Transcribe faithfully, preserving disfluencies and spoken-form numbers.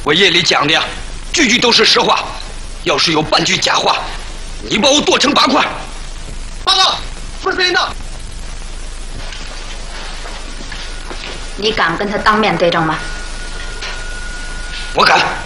我夜里讲的呀，句句都是实话。要是有半句假话，你把我剁成八块。 报告，副司令到。 你敢跟他当面对证吗？ 我敢。